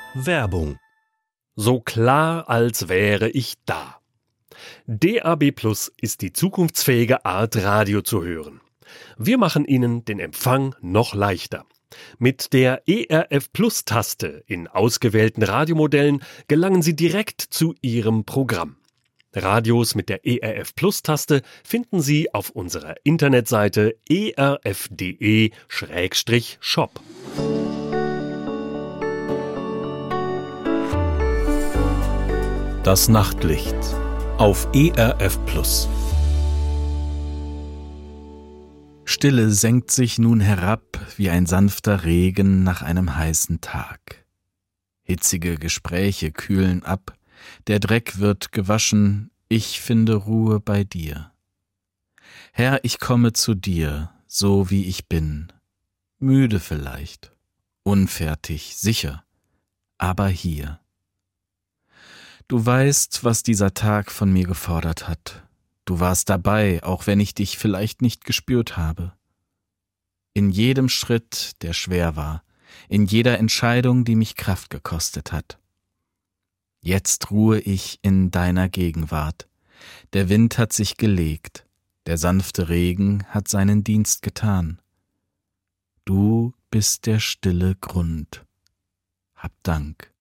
Werbung. So klar, als wäre ich da. DAB+ ist die zukunftsfähige Art, Radio zu hören. Wir machen Ihnen den Empfang noch leichter. Mit der ERF+-Taste in ausgewählten Radiomodellen gelangen Sie direkt zu Ihrem Programm. Radios mit der ERF+-Taste finden Sie auf unserer Internetseite erf.de/shop. Das Nachtlicht auf ERF+. Stille senkt sich nun herab wie ein sanfter Regen nach einem heißen Tag. Hitzige Gespräche kühlen ab, der Dreck wird gewaschen, ich finde Ruhe bei dir. Herr, ich komme zu dir, so wie ich bin, müde vielleicht, unfertig, sicher, aber hier. Du weißt, was dieser Tag von mir gefordert hat. Du warst dabei, auch wenn ich dich vielleicht nicht gespürt habe. In jedem Schritt, der schwer war, in jeder Entscheidung, die mich Kraft gekostet hat. Jetzt ruhe ich in deiner Gegenwart. Der Wind hat sich gelegt, der sanfte Regen hat seinen Dienst getan. Du bist der stille Grund. Hab Dank.